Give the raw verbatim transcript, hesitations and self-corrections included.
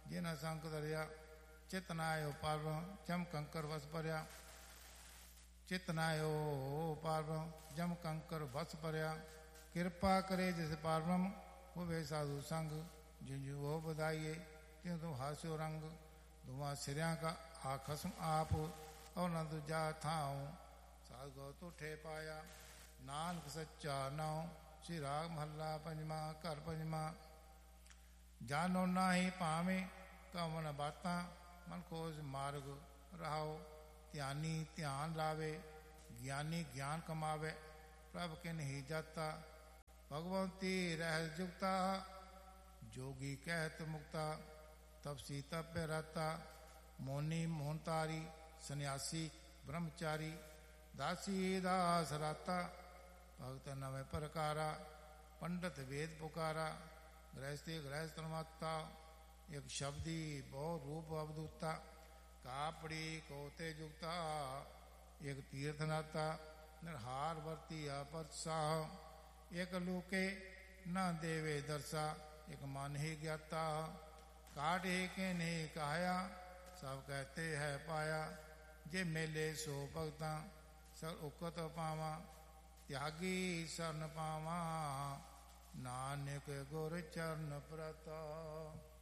जिन संक दरिया चितनायो पार्वम जम कंकर वस परया चितनायो पार्वम जम कंकर वस परया कृपा करे जिस पार्वम वो वे साधु संग जिंजु वो बधाइए त्यों तुम हास्यो रंग दुआ सिरिया का आखसम आप और न दूजा थाऊं साधु गौ तो ठे पाया नानक सच्चा नाउ श्री राग महला पंजमा घर पंजमा जानो नाही पावे कवन बाता मन खोज मार्ग रहाओ ध्यानी ध्यान लावे ज्ञानी ज्ञान कमावे प्रभ किन ही जाता भगवंती रह जुगता जोगी कहत मुक्ता तपसी तप्य रहता मोनी मोहनतारी सन्यासी ब्रह्मचारी दासी दास राता भगत नवे प्रकारा पंडित वेद पुकारा गृहस्थी गृहस्थ माता एक शब्दी बहु रूप अवधूता कापड़ी कोते जुगता एक तीर्थ नाता निर्हार वर्ती अपरसाह एक लूके न देवे दर्शा एक मन ही ज्ञाता काट ही के नहीं कहाया सब कहते है पाया जे मेले सो भगता सर उकत पावा त्यागी शरण पावा नानक गुर चरण प्रता।